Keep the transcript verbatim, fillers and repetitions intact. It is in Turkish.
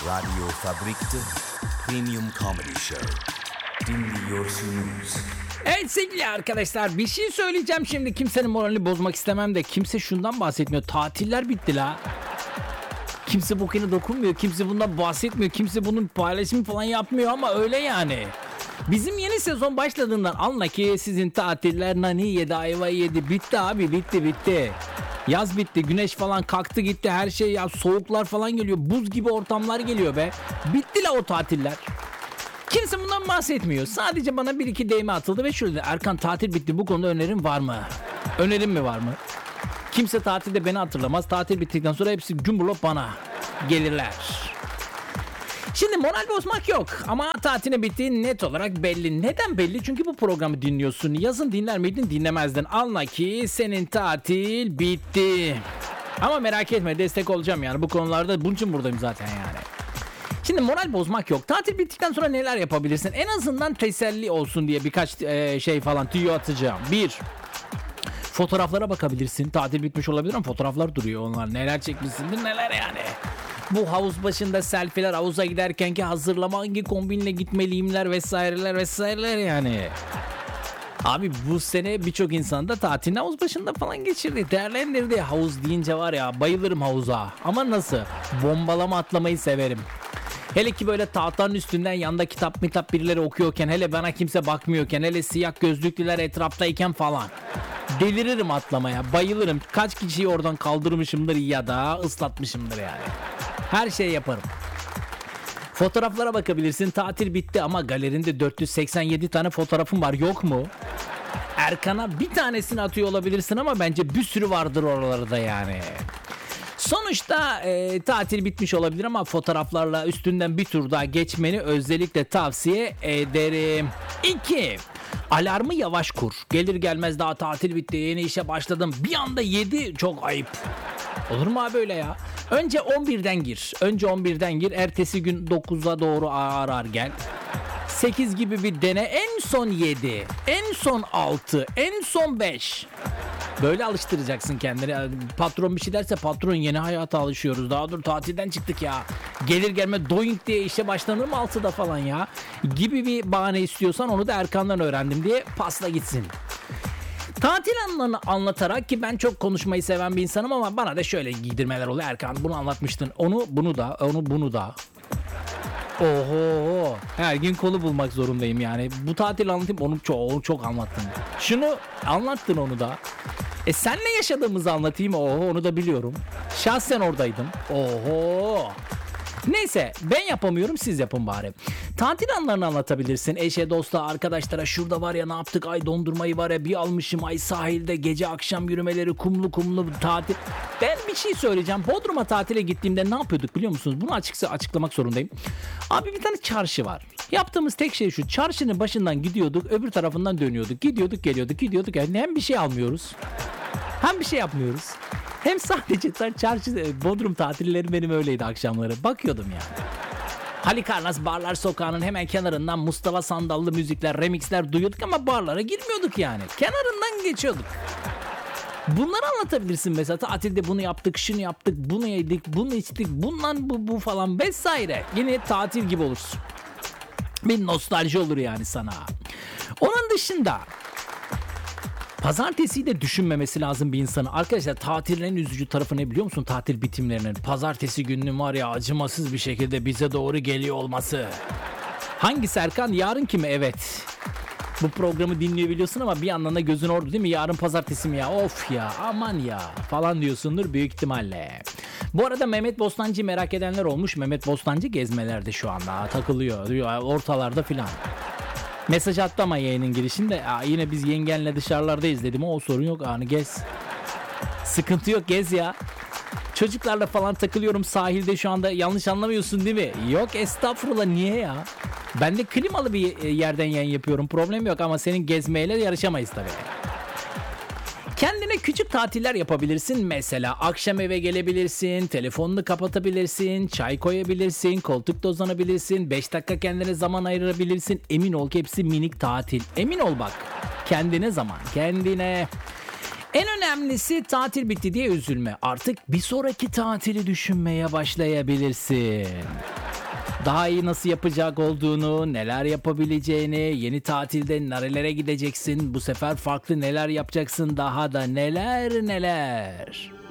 Radyo Fabrik'te Premium Comedy Show. Dinliyorsunuz. Evet sevgili arkadaşlar, bir şey söyleyeceğim şimdi. Kimsenin moralini bozmak istemem de kimse şundan bahsetmiyor. Tatiller bitti la. Kimse bokuna dokunmuyor. Kimse bundan bahsetmiyor. Kimse bunun paylaşımı falan yapmıyor ama öyle yani. Bizim yeni sezon başladığından anla ki sizin tatiller nani yedi, ayva yedi. Bitti abi, bitti bitti. Yaz bitti, güneş falan kalktı gitti, her şey ya, soğuklar falan geliyor, buz gibi ortamlar geliyor be. Bitti la o tatiller. Kimse bundan bahsetmiyor. Sadece bana bir iki değme atıldı ve şöyle: Erkan, tatil bitti, bu konuda önerin var mı? Önerim mi var mı? Kimse tatilde beni hatırlamaz. Tatil bittikten sonra hepsi gümbürlop bana gelirler. Şimdi moral bozmak yok ama tatilin bittiği net olarak belli. Neden belli? Çünkü bu programı dinliyorsun. Yazın dinler miydin? Dinlemezdin. Anla ki senin tatil bitti. Ama merak etme, destek olacağım yani bu konularda. Bunun için buradayım zaten yani. Şimdi moral bozmak yok. Tatil bittikten sonra neler yapabilirsin? En azından teselli olsun diye birkaç e, şey falan tüyo atacağım. Bir, fotoğraflara bakabilirsin. Tatil bitmiş olabilir ama fotoğraflar duruyor onlar. Neler çekmişsindir neler yani. Bu havuz başında selfie'ler, havuza giderkenki hazırlama, hangi kombinle gitmeliyimler vesaireler vesaireler yani. Abi bu sene birçok insan da tatilini havuz başında falan geçirdi. Değerlendirdi. Havuz deyince var ya, bayılırım havuza. Ama nasıl? Bombalama atlamayı severim. Hele ki böyle tahtanın üstünden yanda kitap mitap birileri okuyorken, hele bana kimse bakmıyorken, hele siyah gözlüklüler etraftayken falan. Deliririm atlamaya, bayılırım. Kaç kişiyi oradan kaldırmışımdır ya da ıslatmışımdır yani. Her şeyi yaparım. Fotoğraflara bakabilirsin. Tatil bitti ama galerinde dört yüz seksen yedi tane fotoğrafım var, yok mu? Erkan'a bir tanesini atıyor olabilirsin ama bence bir sürü vardır oralarda yani. Sonuçta e, tatil bitmiş olabilir ama fotoğraflarla üstünden bir tur daha geçmeni özellikle tavsiye ederim. İki, alarmı yavaş kur. Gelir gelmez daha tatil bitti, yeni işe başladım, bir anda yedi, çok ayıp. Olur mu abi öyle ya? Önce on birden gir. Önce on birden gir. Ertesi gün dokuza doğru ağır ağır gel. sekiz gibi bir dene. En son yedi. En son altı. En son beş. Böyle alıştıracaksın kendini. Patron bir şey derse, patron yeni hayata alışıyoruz. Daha dur tatilden çıktık ya. Gelir gelme doing diye işe başlanır mı altıda falan ya? Gibi bir bahane istiyorsan onu da Erkan'dan öğrendim diye pasla gitsin. Tatil anılarını anlatarak, ki ben çok konuşmayı seven bir insanım ama bana da şöyle giydirmeler oluyor. Erkan, bunu anlatmıştın. Onu bunu da, onu bunu da. Oho, her gün kolu bulmak zorundayım yani. Bu tatil anlatayım, onu çok, onu çok anlattın. Şunu anlattın, onu da. E senle yaşadığımızı anlatayım. Oho, onu da biliyorum. Şahsen oradaydım. Oho. Neyse, ben yapamıyorum, siz yapın bari. Tatil anlarını anlatabilirsin. Eşe, dosta, arkadaşlara, şurada var ya ne yaptık, ay dondurmayı var ya bir almışım, ay sahilde gece akşam yürümeleri, kumlu kumlu tatil. Ben bir şey söyleyeceğim. Bodrum'a tatile gittiğimde ne yapıyorduk biliyor musunuz? Bunu açıkça açıklamak zorundayım. Abi bir tane çarşı var. Yaptığımız tek şey şu: çarşının başından gidiyorduk, öbür tarafından dönüyorduk. Gidiyorduk geliyorduk gidiyorduk yani, hem bir şey almıyoruz hem bir şey yapmıyoruz. Hem sadece çarşı, Bodrum tatilleri benim öyleydi akşamları. Bakıyordum yani. Halikarnas Barlar Sokağı'nın hemen kenarından Mustafa Sandallı müzikler, remixler duyuyorduk ama barlara girmiyorduk yani. Kenarından geçiyorduk. Bunları anlatabilirsin mesela. Tatilde bunu yaptık, şunu yaptık, bunu yedik, bunu içtik, bundan bu bu falan vesaire. Yine tatil gibi olursun. Bir nostalji olur yani sana. Onun dışında pazartesiyi de düşünmemesi lazım bir insanın. Arkadaşlar, tatilin en üzücü tarafı ne biliyor musun? Tatil bitimlerinin. Pazartesi gününün var ya, acımasız bir şekilde bize doğru geliyor olması. Hangi Serkan? Yarınki mi? Evet. Bu programı dinleyebiliyorsun ama bir yandan da gözün orada değil mi? Yarın pazartesi mi ya? Of ya, aman ya falan diyorsundur büyük ihtimalle. Bu arada Mehmet Bostancı'yı merak edenler olmuş. Mehmet Bostancı gezmelerde şu anda takılıyor. Ortalarda filan. Mesaj attı ama yayının girişinde. Aa, yine biz yengenle dışarılardayız dedim. O sorun yok, anı gez. Sıkıntı yok, gez ya. Çocuklarla falan takılıyorum sahilde şu anda, yanlış anlamıyorsun değil mi? Yok estağfurullah, niye ya? Ben de klimalı bir yerden yayın yapıyorum, problem yok ama senin gezmeyle yarışamayız tabii. Kendine küçük tatiller yapabilirsin. Mesela akşam eve gelebilirsin, telefonunu kapatabilirsin, çay koyabilirsin, koltukta uzanabilirsin, beş dakika kendine zaman ayırabilirsin. Emin ol ki hepsi minik tatil. Emin ol bak. Kendine zaman, kendine. En önemlisi, tatil bitti diye üzülme. Artık bir sonraki tatili düşünmeye başlayabilirsin. Daha iyi nasıl yapacak olduğunu, neler yapabileceğini, yeni tatilde nerelere gideceksin, bu sefer farklı neler yapacaksın, daha da neler neler.